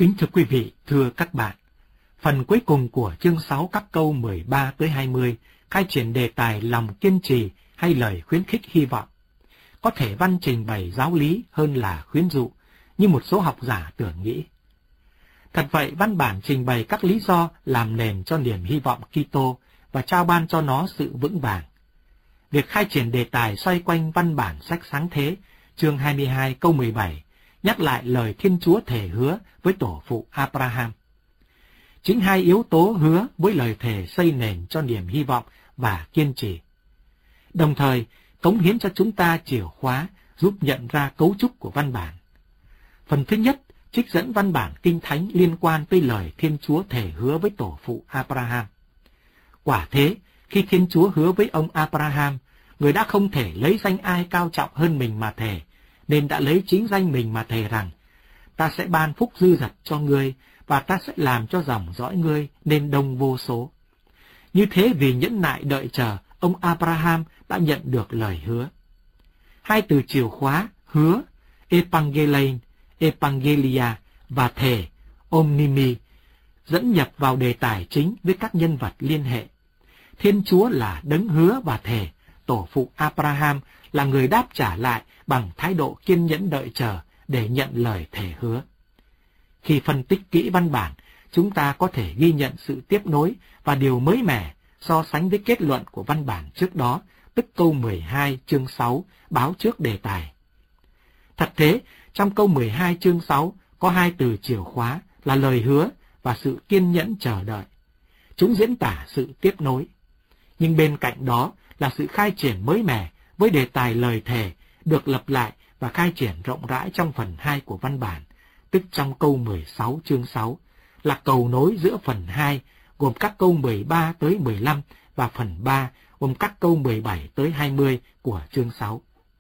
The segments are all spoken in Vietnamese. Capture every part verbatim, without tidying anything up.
Kính thưa quý vị, thưa các bạn, phần cuối cùng của chương sáu các câu mười ba tới hai mươi khai triển đề tài lòng kiên trì hay lời khuyến khích hy vọng. Có thể văn trình bày giáo lý hơn là khuyến dụ, như một số học giả tưởng nghĩ. Thật vậy, văn bản trình bày các lý do làm nền cho niềm hy vọng Kitô và trao ban cho nó sự vững vàng. Việc khai triển đề tài xoay quanh văn bản sách Sáng Thế, chương hai mươi hai câu mười bảy, nhắc lại lời Thiên Chúa thề hứa với tổ phụ Abraham. Chính hai yếu tố hứa với lời thề xây nền cho niềm hy vọng và kiên trì. Đồng thời, cống hiến cho chúng ta chìa khóa giúp nhận ra cấu trúc của văn bản. Phần thứ nhất, trích dẫn văn bản Kinh Thánh liên quan tới lời Thiên Chúa thề hứa với tổ phụ Abraham. Quả thế, khi Thiên Chúa hứa với ông Abraham, người đã không thể lấy danh ai cao trọng hơn mình mà thề, nên đã lấy chính danh mình mà thề rằng, ta sẽ ban phúc dư dật cho ngươi, và ta sẽ làm cho dòng dõi ngươi nên đông vô số. Như thế vì nhẫn nại đợi chờ, ông Abraham đã nhận được lời hứa. Hai từ chìa khóa, hứa, Evangelion, Evangelia và thề, Omnimi, dẫn nhập vào đề tài chính với các nhân vật liên hệ. Thiên Chúa là đấng hứa và thề, tổ phụ Abraham là người đáp trả lại bằng thái độ kiên nhẫn đợi chờ để nhận lời thề hứa. Khi phân tích kỹ văn bản, chúng ta có thể ghi nhận sự tiếp nối và điều mới mẻ so sánh với kết luận của văn bản trước đó, tức câu mười hai chương sáu báo trước đề tài. Thật thế, trong câu mười hai chương sáu có hai từ chìa khóa là lời hứa và sự kiên nhẫn chờ đợi. Chúng diễn tả sự tiếp nối. Nhưng bên cạnh đó là sự khai triển mới mẻ với đề tài lời thề được lặp lại và khai triển rộng rãi trong phần hai của văn bản, tức trong câu mười sáu chương sáu, là cầu nối giữa phần hai gồm các câu mười ba tới mười lăm và phần ba gồm các câu mười bảy tới hai mươi của chương sáu.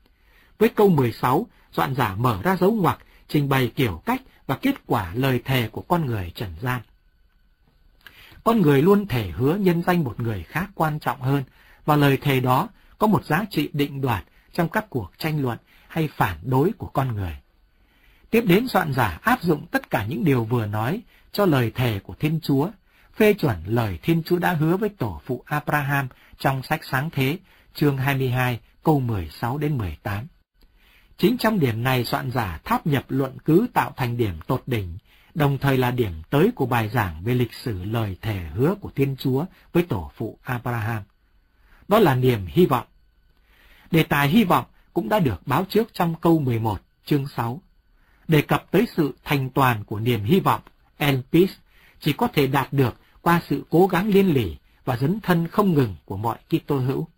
Với câu mười sáu, soạn giả mở ra dấu ngoặc trình bày kiểu cách và kết quả lời thề của con người trần gian. Con người luôn thể hứa nhân danh một người khác quan trọng hơn, và lời thề đó có một giá trị định đoạt trong các cuộc tranh luận hay phản đối của con người. Tiếp đến, soạn giả áp dụng tất cả những điều vừa nói cho lời thề của Thiên Chúa, phê chuẩn lời Thiên Chúa đã hứa với tổ phụ Abraham trong sách Sáng Thế, chương hai mươi hai, câu mười sáu đến mười tám. Chính trong điểm này, soạn giả tháp nhập luận cứ tạo thành điểm tột đỉnh, đồng thời là điểm tới của bài giảng về lịch sử lời thề hứa của Thiên Chúa với tổ phụ Abraham. Đó là niềm hy vọng. Đề tài hy vọng cũng đã được báo trước trong câu mười một, chương sáu. Đề cập tới sự thành toàn của niềm hy vọng, Elpis, chỉ có thể đạt được qua sự cố gắng liên lỉ và dấn thân không ngừng của mọi Kitô hữu.